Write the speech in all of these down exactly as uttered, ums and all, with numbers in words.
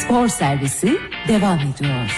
Spor servisi devam ediyor.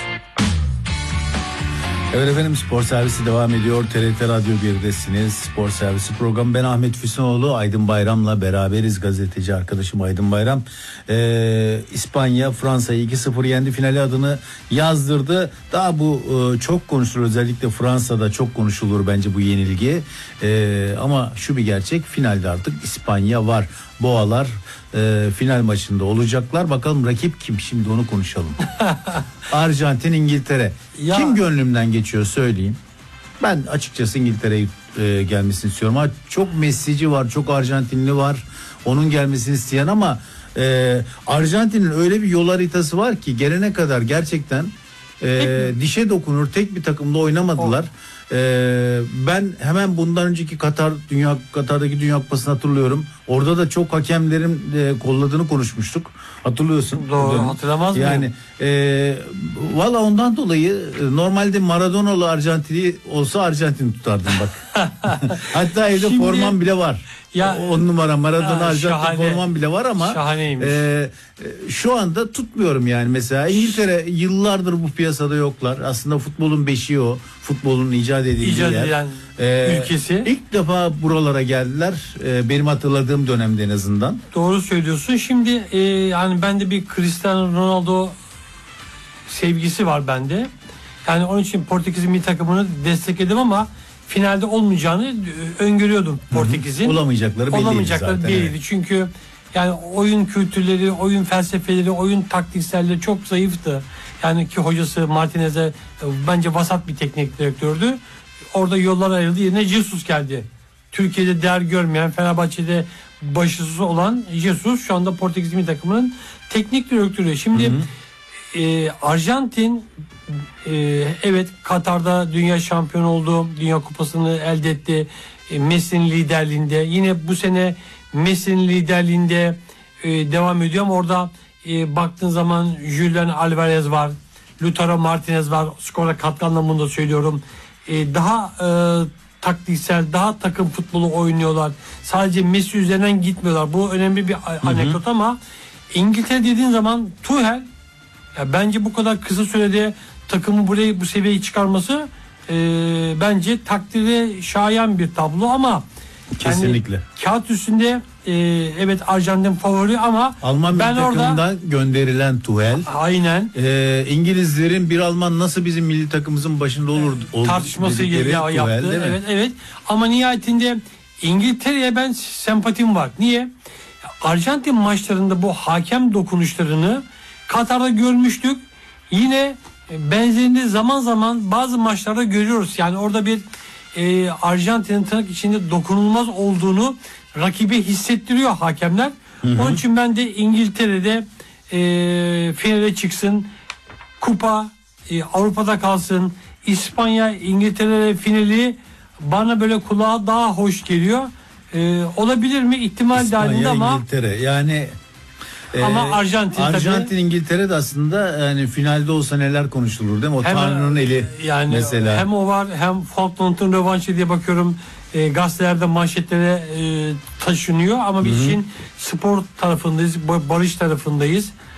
Evet efendim, spor servisi devam ediyor. T R T Radyo birdesiniz. Spor servisi programı. Ben Ahmet Füsunoğlu. Aydın Bayram'la beraberiz. Gazeteci arkadaşım Aydın Bayram. Ee, İspanya Fransa'yı iki sıfır yendi. Finale adını yazdırdı. Daha bu e, çok konuşulur. Özellikle Fransa'da çok konuşulur bence bu yenilgi. Ee, ama şu bir gerçek. Finalde artık İspanya var. Boğalar e, final maçında olacaklar. Bakalım rakip kim? Şimdi onu konuşalım. Arjantin, İngiltere. Ya. Kim gönlümden geçiyor söyleyeyim. Ben açıkçası İngiltere'yi e, gelmesini istiyorum. Ama çok Messi'ci var, çok Arjantinli var. Onun gelmesini isteyen ama e, Arjantin'in öyle bir yol haritası var ki gelene kadar gerçekten e, dişe dokunur. Tek bir takımda oynamadılar. Ee, ben hemen bundan önceki Katar Dünya Katar'daki Dünya Kupası'nı hatırlıyorum. Orada da çok hakemlerin e, kolladığını konuşmuştuk. Hatırlıyorsun. Doğru, hatırlamaz mıyım? Yani e, valla ondan dolayı e, normalde Maradona'lı Arjantin'i olsa Arjantin tutardım bak. Hatta evde Şimdi, forman bile var. Ya, on numara Maradona Arjantin forman bile var ama e, şu anda tutmuyorum yani. Mesela İngiltere yıllardır bu piyasada yoklar. Aslında futbolun beşiği o. Futbolun icat edildiği icat yer. edilen Ee, ülkesi. İlk defa buralara geldiler. Ee, benim hatırladığım dönemde en azından. Doğru söylüyorsun. Şimdi e, yani bende bir Cristiano Ronaldo sevgisi var bende. Yani onun için Portekiz milli takımını destekledim ama finalde olmayacağını öngörüyordum Portekiz'in. Olamayacakları belliydi Olamayacakları zaten. belliydi. Evet. Çünkü yani oyun kültürleri, oyun felsefeleri, oyun taktikselleri çok zayıftı. Yani ki hocası Martinez'e bence vasat bir teknik direktördü. Orada yollar ayrıldı. Yerine Jesus geldi. Türkiye'de değer görmeyen, Fenerbahçe'de başarısız olan Jesus şu anda Portekiz milli takımının teknik direktörü. Şimdi hı hı. E, Arjantin e, evet Katar'da dünya şampiyonu oldu. Dünya kupasını elde etti. E, Messi'nin liderliğinde. Yine bu sene Messi'nin liderliğinde e, devam ediyor ama orada e, baktığın zaman Julian Alvarez var. Lautaro Martinez var. Skora katkı anlamında söylüyorum. E, daha e, taktiksel, daha takım futbolu oynuyorlar. Sadece Messi üzerinden gitmiyorlar. Bu önemli bir anekdot ama İngiltere dediğin zaman Tuchel ya bence bu kadar kısa sürede takımı buraya bu seviyeye çıkarması e, bence takdire şayan bir tablo ama kesinlikle. Yani, kağıt üstünde e, evet Arjantin favori ama Alman ben milli takımından orada gönderilen Tuchel. Aynen. E, İngilizlerin bir Alman nasıl bizim milli takımımızın başında olur, olur tartışması ya, yaptı. Evet evet. Ama nihayetinde İngiltere'ye ben sempatim var. Niye? Arjantin maçlarında bu hakem dokunuşlarını Katar'da görmüştük. Yine benzerini zaman zaman bazı maçlarda görüyoruz. Yani orada bir e, Arjantin'in tırnak içinde dokunulmaz olduğunu rakibe hissettiriyor hakemler. Hı hı. Onun için ben de İngiltere'de e, finale çıksın, kupa e, Avrupa'da kalsın, İspanya İngiltere finali bana böyle kulağa daha hoş geliyor. E, olabilir mi? İhtimal dahilinde ama İngiltere yani ama Arjantin Arjantin tabii, İngiltere de aslında yani finalde olsa neler konuşulur değil mi? O hem, Tanrı'nın eli yani mesela. Hem o var hem Falkland'ın rövanşı diye bakıyorum e, gazetelerde manşetlere e, taşınıyor ama biz için spor tarafındayız, barış tarafındayız.